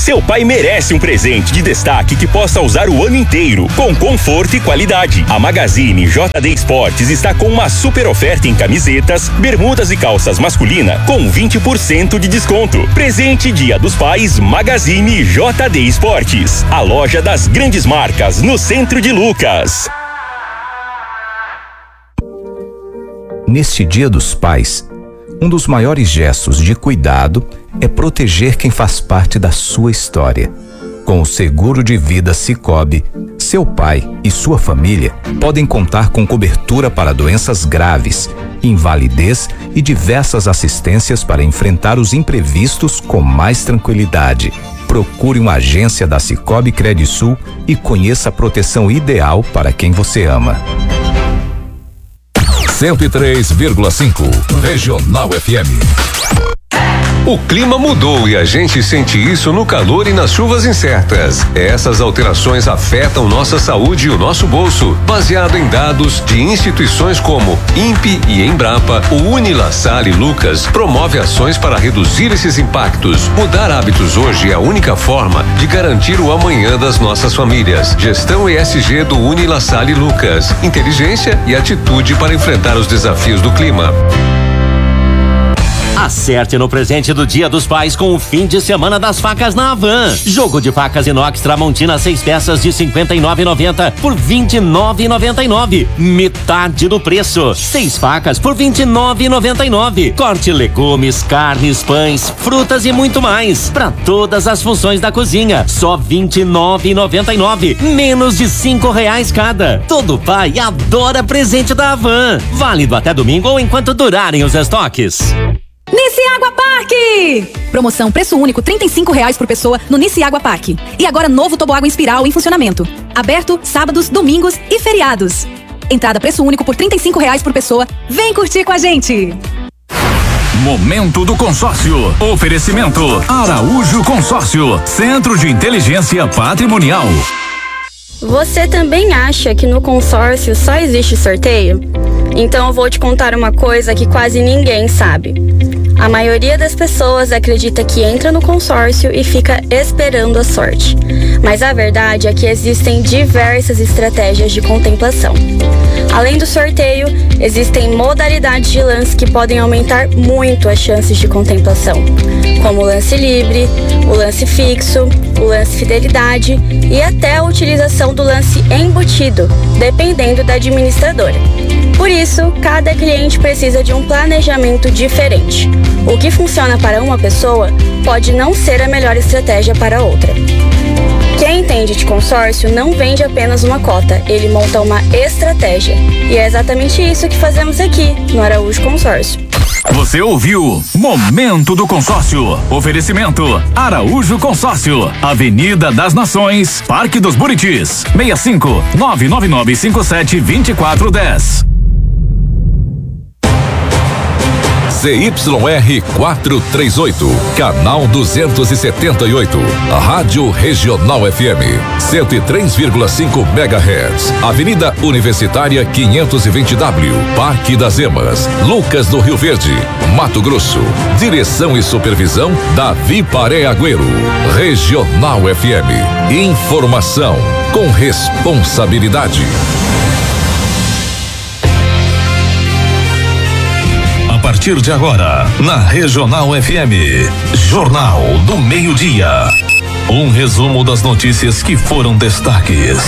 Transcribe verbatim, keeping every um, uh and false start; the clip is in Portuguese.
Seu pai merece um presente de destaque que possa usar o ano inteiro, com conforto e qualidade. A Magazine J D Esportes está com uma super oferta em camisetas, bermudas e calças masculina com vinte por cento de desconto. Presente Dia dos Pais Magazine J D Esportes, a loja das grandes marcas no centro de Lucas. Neste Dia dos Pais, um dos maiores gestos de cuidado é proteger quem faz parte da sua história. Com o seguro de vida Sicoob, seu pai e sua família podem contar com cobertura para doenças graves, invalidez e diversas assistências para enfrentar os imprevistos com mais tranquilidade. Procure uma agência da Sicoob Credisul e conheça a proteção ideal para quem você ama. cento e três vírgula cinco Regional F M. O clima mudou e a gente sente isso no calor e nas chuvas incertas. Essas alterações afetam nossa saúde e o nosso bolso. Baseado em dados de instituições como INPE e Embrapa, o UniLaSalle Lucas promove ações para reduzir esses impactos. Mudar hábitos hoje é a única forma de garantir o amanhã das nossas famílias. Gestão E S G do UniLaSalle Lucas. Inteligência e atitude para enfrentar os desafios do clima. Acerte no presente do Dia dos Pais com o fim de semana das facas na Havan. Jogo de facas inox Tramontina seis peças de cinquenta e nove reais e noventa centavos por vinte e nove reais e noventa e nove centavos. Metade do preço. Seis facas por vinte e nove reais e noventa e nove centavos. Corte legumes, carnes, pães, frutas e muito mais. Para todas as funções da cozinha. Só vinte e nove reais e noventa e nove centavos. Menos de cinco reais cada. Todo pai adora presente da Havan. Válido até domingo ou enquanto durarem os estoques. Niciágua Parque! Promoção preço único trinta e cinco reais por pessoa no Niciágua Parque. E agora novo toboágua em espiral em funcionamento. Aberto sábados, domingos e feriados. Entrada preço único por trinta e cinco reais por pessoa. Vem curtir com a gente! Momento do consórcio. Oferecimento Araújo Consórcio, Centro de Inteligência Patrimonial. Você também acha que no consórcio só existe sorteio? Então eu vou te contar uma coisa que quase ninguém sabe. A maioria das pessoas acredita que entra no consórcio e fica esperando a sorte. Mas a verdade é que existem diversas estratégias de contemplação. Além do sorteio, existem modalidades de lance que podem aumentar muito as chances de contemplação, como o lance livre, o lance fixo, o lance fidelidade e até a utilização do lance embutido, dependendo da administradora. Por isso, cada cliente precisa de um planejamento diferente. O que funciona para uma pessoa pode não ser a melhor estratégia para outra. Quem entende de consórcio não vende apenas uma cota, ele monta uma estratégia. E é exatamente isso que fazemos aqui no Araújo Consórcio. Você ouviu Momento do Consórcio. Oferecimento Araújo Consórcio, Avenida das Nações, Parque dos Buritis, seis cinco nove nove nove cinco sete dois quatro um zero. Z Y R quatrocentos e trinta e oito, canal duzentos e setenta e oito, Rádio Regional F M, cento e três vírgula cinco megahertz, Avenida Universitária quinhentos e vinte W, Parque das Emas, Lucas do Rio Verde, Mato Grosso. Direção e supervisão Davi Paré Agüero. Regional F M, informação com responsabilidade. A partir de agora, na Regional F M, Jornal do Meio-Dia. Um resumo das notícias que foram destaques.